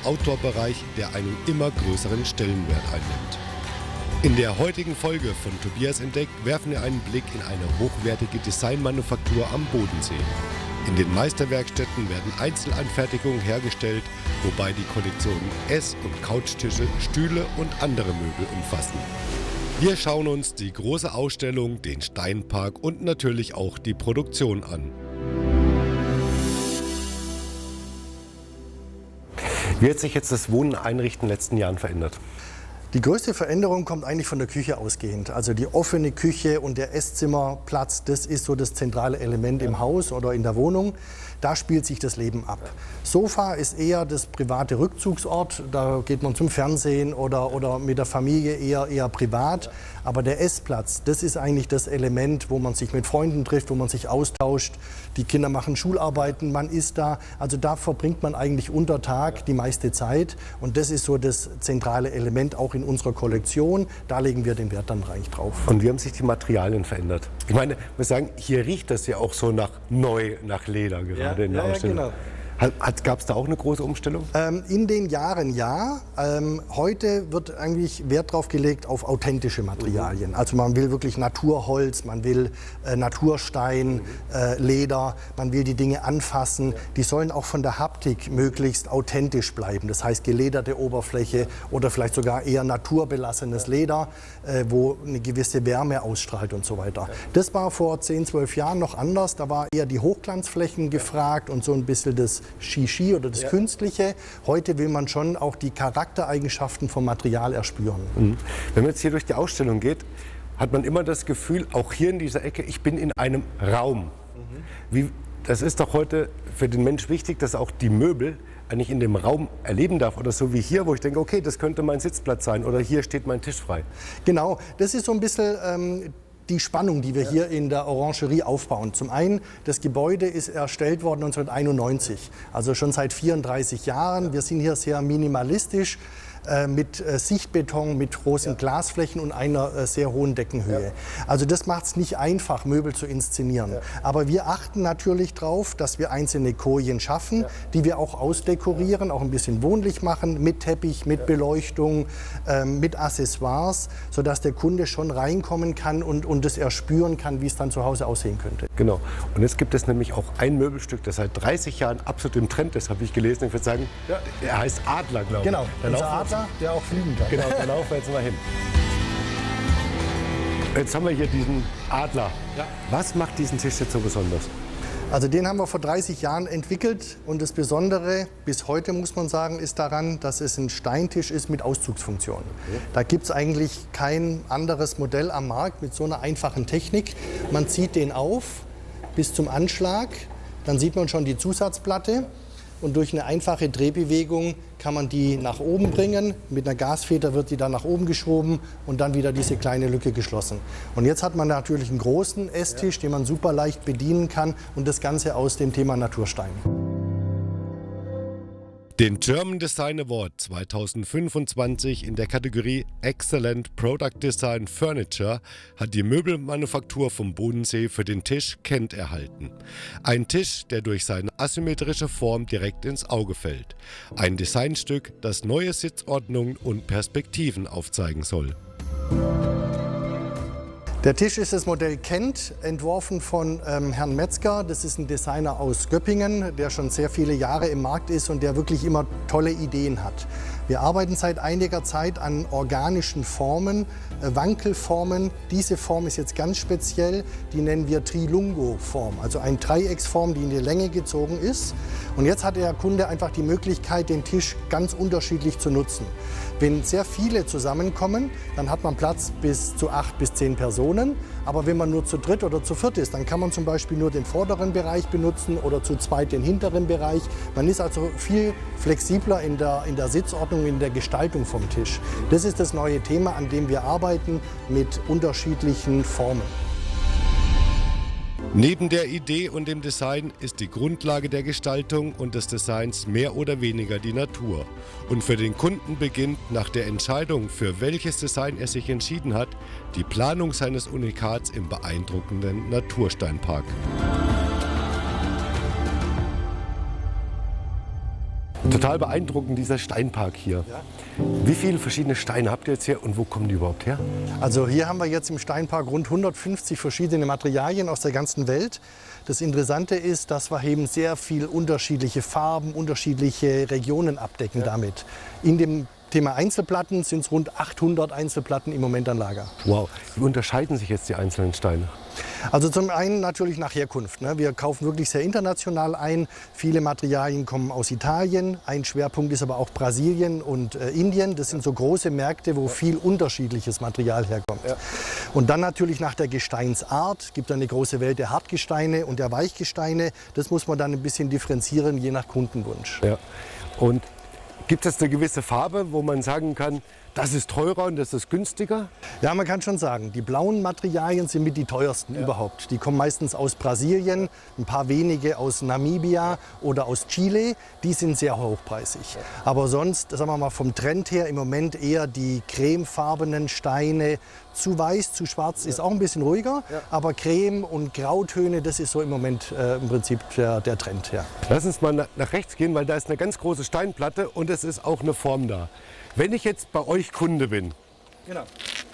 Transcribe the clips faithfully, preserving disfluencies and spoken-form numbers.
Outdoor-Bereich, der einen immer größeren Stellenwert einnimmt. In der heutigen Folge von Tobias entdeckt werfen wir einen Blick in eine hochwertige Designmanufaktur am Bodensee. In den Meisterwerkstätten werden Einzelanfertigungen hergestellt, wobei die Kollektionen Ess- und Couchtische, Stühle und andere Möbel umfassen. Wir schauen uns die große Ausstellung, den Steinpark und natürlich auch die Produktion an. Wie hat sich jetzt das Wohnen einrichten in den letzten Jahren verändert? Die größte Veränderung kommt eigentlich von der Küche ausgehend. Also die offene Küche und der Esszimmerplatz, das ist so das zentrale Element im Haus oder in der Wohnung. Da spielt sich das Leben ab. Sofa ist eher das private Rückzugsort. Da geht man zum Fernsehen oder, oder mit der Familie eher, eher privat. Aber der Essplatz, das ist eigentlich das Element, wo man sich mit Freunden trifft, wo man sich austauscht. Die Kinder machen Schularbeiten, man ist da. Also da verbringt man eigentlich unter Tag die meiste Zeit. Und das ist so das zentrale Element auch in unserer Kollektion. Da legen wir den Wert dann eigentlich drauf. Und wie haben sich die Materialien verändert? Ich meine, ich muss sagen, hier riecht das ja auch so nach neu, nach Leder gerade. Ja. In der ja, ja, genau. Gab es da auch eine große Umstellung? Ähm, in den Jahren ja. Ähm, heute wird eigentlich Wert drauf gelegt auf authentische Materialien. Mhm. Also man will wirklich Naturholz, man will äh, Naturstein, mhm. äh, Leder, man will die Dinge anfassen. Ja. Die sollen auch von der Haptik möglichst authentisch bleiben. Das heißt gelederte Oberfläche oder vielleicht sogar eher naturbelassenes Leder, äh, wo eine gewisse Wärme ausstrahlt und so weiter. Ja. Das war vor zehn, zwölf Jahren noch anders. Da war eher die Hochglanzflächen gefragt und so ein bisschen das Shishi oder das ja. Künstliche. Heute will man schon auch die Charaktereigenschaften vom Material erspüren. Mhm. Wenn man jetzt hier durch die Ausstellung geht, hat man immer das Gefühl, auch hier in dieser Ecke, ich bin in einem Raum. Mhm. Wie, das ist doch heute für den Mensch wichtig, dass auch die Möbel eigentlich in dem Raum erleben darf. Oder so wie hier, wo ich denke, okay, das könnte mein Sitzplatz sein oder hier steht mein Tisch frei. Genau, das ist so ein bisschen ähm, die Spannung, die wir ja. hier in der Orangerie aufbauen. Zum einen, das Gebäude ist erstellt worden neunzehnhunderteinundneunzig, also schon seit vierunddreißig Jahren. Wir sind hier sehr minimalistisch, äh, mit äh, Sichtbeton, mit großen ja. Glasflächen und einer äh, sehr hohen Deckenhöhe. Ja. Also das macht es nicht einfach, Möbel zu inszenieren. Ja. Aber wir achten natürlich darauf, dass wir einzelne Kojen schaffen, ja. die wir auch ausdekorieren, auch ein bisschen wohnlich machen, mit Teppich, mit ja. Beleuchtung, äh, mit Accessoires, sodass der Kunde schon reinkommen kann und, und das erspüren kann, wie es dann zu Hause aussehen könnte. Genau. Und jetzt gibt es nämlich auch ein Möbelstück, das seit dreißig Jahren absolut im Trend ist, habe ich gelesen. Ich würde sagen, ja. er heißt Adler, glaube ich. Genau, unser Adler, der auch fliegen kann. Genau, da laufen wir jetzt mal hin. Jetzt haben wir hier diesen Adler. Ja. Was macht diesen Tisch jetzt so besonders? Also den haben wir vor dreißig Jahren entwickelt und das Besondere bis heute, muss man sagen, ist daran, dass es ein Steintisch ist mit Auszugsfunktion. Okay. Da gibt es eigentlich kein anderes Modell am Markt mit so einer einfachen Technik. Man zieht den auf bis zum Anschlag, dann sieht man schon die Zusatzplatte. Und durch eine einfache Drehbewegung kann man die nach oben bringen. Mit einer Gasfeder wird die dann nach oben geschoben und dann wieder diese kleine Lücke geschlossen. Und jetzt hat man natürlich einen großen Esstisch, den man super leicht bedienen kann und das Ganze aus dem Thema Naturstein. Den German Design Award zweitausendfünfundzwanzig in der Kategorie Excellent Product Design Furniture hat die Möbelmanufaktur vom Bodensee für den Tisch Kent erhalten. Ein Tisch, der durch seine asymmetrische Form direkt ins Auge fällt. Ein Designstück, das neue Sitzordnungen und Perspektiven aufzeigen soll. Der Tisch ist das Modell Kent, entworfen von ähm, Herrn Metzger. Das ist ein Designer aus Göppingen, der schon sehr viele Jahre im Markt ist und der wirklich immer tolle Ideen hat. Wir arbeiten seit einiger Zeit an organischen Formen, äh, Wankelformen. Diese Form ist jetzt ganz speziell, die nennen wir Trilungo-Form, also eine Dreiecksform, die in die Länge gezogen ist. Und jetzt hat der Kunde einfach die Möglichkeit, den Tisch ganz unterschiedlich zu nutzen. Wenn sehr viele zusammenkommen, dann hat man Platz bis zu acht bis zehn Personen. Aber wenn man nur zu dritt oder zu viert ist, dann kann man zum Beispiel nur den vorderen Bereich benutzen oder zu zweit den hinteren Bereich. Man ist also viel flexibler in der, in der Sitzordnung, in der Gestaltung vom Tisch. Das ist das neue Thema, an dem wir arbeiten, mit unterschiedlichen Formen. Neben der Idee und dem Design ist die Grundlage der Gestaltung und des Designs mehr oder weniger die Natur. Und für den Kunden beginnt nach der Entscheidung, für welches Design er sich entschieden hat, die Planung seines Unikats im beeindruckenden Natursteinpark. Total beeindruckend, dieser Steinpark hier. Ja. Wie viele verschiedene Steine habt ihr jetzt hier und wo kommen die überhaupt her? Also hier haben wir jetzt im Steinpark rund hundertfünfzig verschiedene Materialien aus der ganzen Welt. Das Interessante ist, dass wir eben sehr viel unterschiedliche Farben, unterschiedliche Regionen abdecken ja. damit. In dem Thema Einzelplatten sind es rund achthundert Einzelplatten im Moment an Lager. Wow, wie unterscheiden sich jetzt die einzelnen Steine? Also zum einen natürlich nach Herkunft. Ne? Wir kaufen wirklich sehr international ein. Viele Materialien kommen aus Italien. Ein Schwerpunkt ist aber auch Brasilien und äh, Indien. Das sind so große Märkte, wo viel unterschiedliches Material herkommt. Ja. Und dann natürlich nach der Gesteinsart. Es gibt eine große Welt der Hartgesteine und der Weichgesteine. Das muss man dann ein bisschen differenzieren, je nach Kundenwunsch. Ja. Und gibt es eine gewisse Farbe, wo man sagen kann, das ist teurer und das ist günstiger? Ja, man kann schon sagen, die blauen Materialien sind mit die teuersten ja. überhaupt. Die kommen meistens aus Brasilien, ein paar wenige aus Namibia oder aus Chile. Die sind sehr hochpreisig. Ja. Aber sonst, sagen wir mal, vom Trend her im Moment eher die cremefarbenen Steine. Zu weiß, zu schwarz ja. ist auch ein bisschen ruhiger, ja. aber Creme und Grautöne, das ist so im Moment äh, im Prinzip der, der Trend. Ja. Lass uns mal nach rechts gehen, weil da ist eine ganz große Steinplatte und es ist auch eine Form da. Wenn ich jetzt bei euch Kunde bin, genau.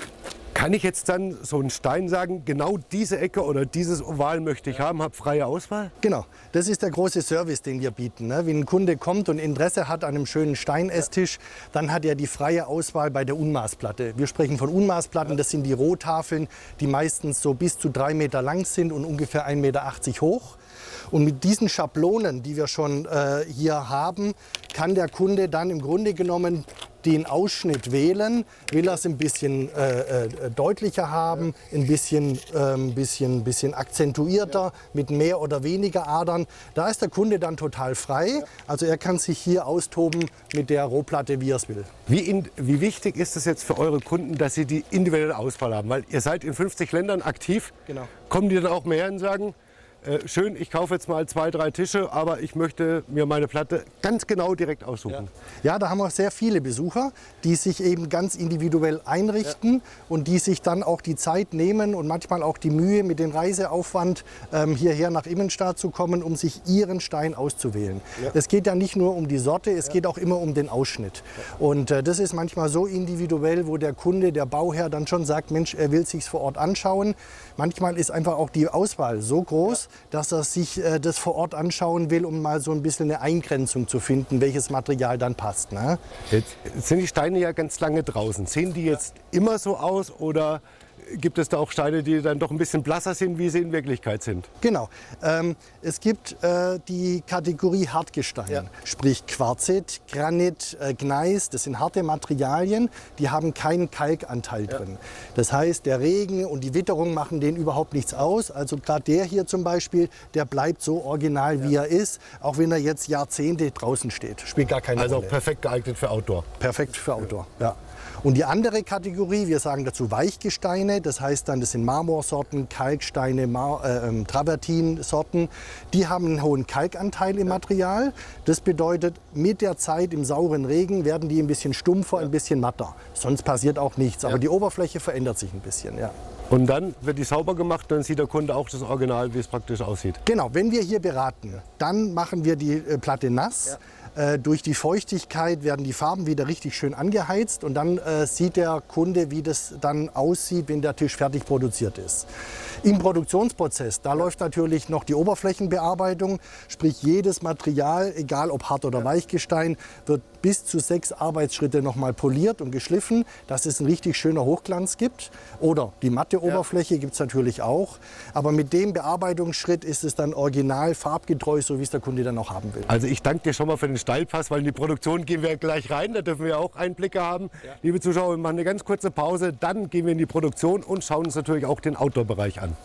kann ich jetzt dann so einen Stein sagen, genau diese Ecke oder dieses Oval möchte ich ja. haben, habe freie Auswahl? Genau, das ist der große Service, den wir bieten. Ne? Wenn ein Kunde kommt und Interesse hat an einem schönen Steinesstisch, ja. dann hat er die freie Auswahl bei der Unmaßplatte. Wir sprechen von Unmaßplatten, ja. das sind die Rohtafeln, die meistens so bis zu drei Meter lang sind und ungefähr ein Meter achtzig hoch. Und mit diesen Schablonen, die wir schon äh, hier haben, kann der Kunde dann im Grunde genommen den Ausschnitt wählen. Will er es ein bisschen äh, äh, deutlicher haben, ja. ein bisschen, äh, bisschen, bisschen akzentuierter, ja. mit mehr oder weniger Adern. Da ist der Kunde dann total frei. Ja. Also er kann sich hier austoben mit der Rohplatte, wie er es will. Wie, in, wie wichtig ist es jetzt für eure Kunden, dass sie die individuelle Auswahl haben? Weil ihr seid in fünfzig Ländern aktiv. Genau. Kommen die dann auch mehr her und sagen, Äh, schön, ich kaufe jetzt mal zwei, drei Tische, aber ich möchte mir meine Platte ganz genau direkt aussuchen. Ja, ja, da haben wir sehr viele Besucher, die sich eben ganz individuell einrichten ja. und die sich dann auch die Zeit nehmen und manchmal auch die Mühe mit dem Reiseaufwand ähm, hierher nach Immenstaad zu kommen, um sich ihren Stein auszuwählen. Ja. Es geht ja nicht nur um die Sorte, es ja. geht auch immer um den Ausschnitt. Ja. Und äh, das ist manchmal so individuell, wo der Kunde, der Bauherr dann schon sagt, Mensch, er will sich vor Ort anschauen. Manchmal ist einfach auch die Auswahl so groß, ja. dass er sich äh, das vor Ort anschauen will, um mal so ein bisschen eine Eingrenzung zu finden, welches Material dann passt. Ne? Jetzt sind die Steine ja ganz lange draußen. Sehen die jetzt ja. immer so aus oder gibt es da auch Steine, die dann doch ein bisschen blasser sind, wie sie in Wirklichkeit sind? Genau. Ähm, es gibt äh, die Kategorie Hartgestein, ja. sprich Quarzit, Granit, äh, Gneis. Das sind harte Materialien, die haben keinen Kalkanteil ja. drin. Das heißt, der Regen und die Witterung machen denen überhaupt nichts aus. Also gerade der hier zum Beispiel, der bleibt so original, ja. wie er ist, auch wenn er jetzt Jahrzehnte draußen steht. Spielt gar keine also Rolle. Also perfekt geeignet für Outdoor. Perfekt für Outdoor, ja. ja. Und die andere Kategorie, wir sagen dazu Weichgesteine, das heißt dann, das sind Marmorsorten, Kalksteine, Mar äh, Travertinsorten, die haben einen hohen Kalkanteil im Material. Das bedeutet, mit der Zeit im sauren Regen werden die ein bisschen stumpfer, ein bisschen matter. Sonst passiert auch nichts, aber ja. die Oberfläche verändert sich ein bisschen. Ja. Und dann wird die sauber gemacht, dann sieht der Kunde auch das Original, wie es praktisch aussieht. Genau, wenn wir hier beraten, dann machen wir die äh, Platte nass. Ja. Äh, durch die Feuchtigkeit werden die Farben wieder richtig schön angeheizt und dann äh, sieht der Kunde, wie das dann aussieht, wenn der Tisch fertig produziert ist. Im Produktionsprozess, da ja. läuft natürlich noch die Oberflächenbearbeitung, sprich jedes Material, egal ob Hart- oder ja. Weichgestein, wird bis zu sechs Arbeitsschritte noch mal poliert und geschliffen, dass es ein richtig schöner Hochglanz gibt. Oder die matte Oberfläche ja. gibt es natürlich auch. Aber mit dem Bearbeitungsschritt ist es dann original farbgetreu, so wie es der Kunde dann auch haben will. Also ich danke dir schon mal für den Steilpass, weil in die Produktion gehen wir gleich rein. Da dürfen wir auch Einblicke haben. Ja. Liebe Zuschauer, wir machen eine ganz kurze Pause. Dann gehen wir in die Produktion und schauen uns natürlich auch den Outdoor-Bereich an.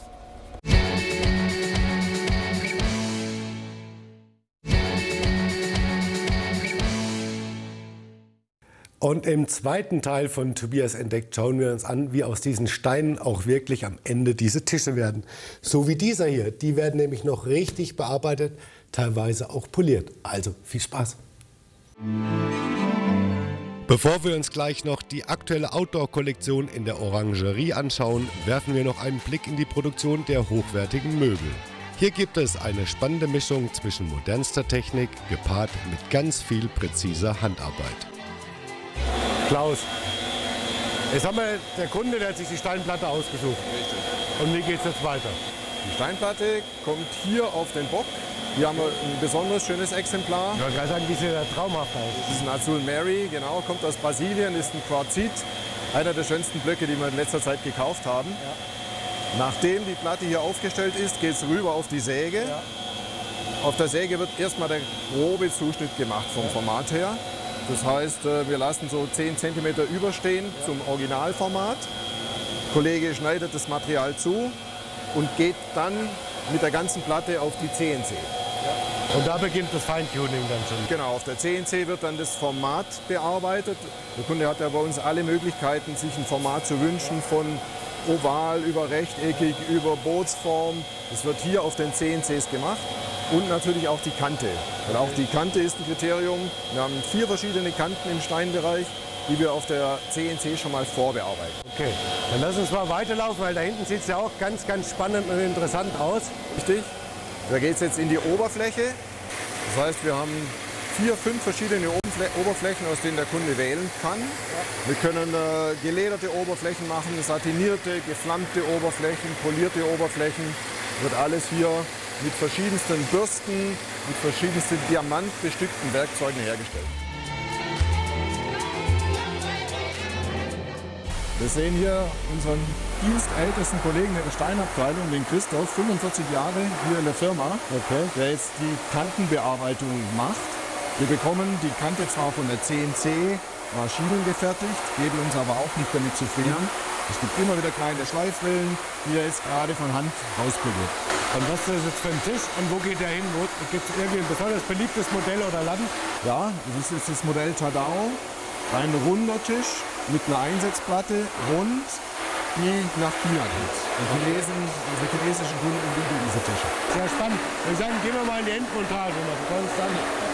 Und im zweiten Teil von Tobias entdeckt schauen wir uns an, wie aus diesen Steinen auch wirklich am Ende diese Tische werden. So wie dieser hier. Die werden nämlich noch richtig bearbeitet, teilweise auch poliert. Also viel Spaß! Bevor wir uns gleich noch die aktuelle Outdoor-Kollektion in der Orangerie anschauen, werfen wir noch einen Blick in die Produktion der hochwertigen Möbel. Hier gibt es eine spannende Mischung zwischen modernster Technik gepaart mit ganz viel präziser Handarbeit. Klaus, jetzt haben wir der Kunde, der hat sich die Steinplatte ausgesucht. Richtig. Und wie geht es jetzt weiter? Die Steinplatte kommt hier auf den Bock. Hier haben wir ein besonders schönes Exemplar. Ich wollte gerade sagen, wie sieht der traumhaft aus? Das ist ein Azul Mary, genau, kommt aus Brasilien, ist ein Quarzit. Einer der schönsten Blöcke, die wir in letzter Zeit gekauft haben. Ja. Nachdem die Platte hier aufgestellt ist, geht es rüber auf die Säge. Ja. Auf der Säge wird erstmal der grobe Zuschnitt gemacht vom Format her. Das heißt, wir lassen so zehn Zentimeter überstehen ja. zum Originalformat. Der Kollege schneidet das Material zu und geht dann mit der ganzen Platte auf die C N C. Ja. Und da beginnt das Feintuning dann schon? Genau, auf der C N C wird dann das Format bearbeitet. Der Kunde hat ja bei uns alle Möglichkeiten, sich ein Format zu wünschen, von oval über rechteckig, über Bootsform. Das wird hier auf den C N Cs gemacht. Und natürlich auch die Kante. Weil auch die Kante ist ein Kriterium. Wir haben vier verschiedene Kanten im Steinbereich, die wir auf der C N C schon mal vorbearbeiten. Okay, dann lass uns mal weiterlaufen, weil da hinten sieht es ja auch ganz, ganz spannend und interessant aus. Richtig. Da geht es jetzt in die Oberfläche. Das heißt, wir haben vier, fünf verschiedene Oberflächen, aus denen der Kunde wählen kann. Wir können äh, gelederte Oberflächen machen, satinierte, geflammte Oberflächen, polierte Oberflächen. Wird alles hier mit verschiedensten Bürsten, mit verschiedensten diamantbestückten Werkzeugen hergestellt. Wir sehen hier unseren dienstältesten Kollegen der Steinabteilung, den Christoph, fünfundvierzig Jahre hier in der Firma, okay. Der jetzt die Kantenbearbeitung macht. Wir bekommen die Kante zwar von der C N C maschinengefertigt, geben uns aber auch nicht damit zufrieden. Es gibt immer wieder kleine Schleifrillen, die er jetzt gerade von Hand rausprobiert. Und was ist das jetzt für ein Tisch und wo geht der hin? Gibt es irgendwie ein besonders beliebtes Modell oder Land? Ja, das ist jetzt das Modell Tadao. Ein runder Tisch mit einer Einsetzplatte, rund, die nach China geht. Und Chinesen, unsere chinesischen Kunden lieben diese Tische. Sehr spannend. Wir sagen, gehen wir mal in die Endmontage. Dann.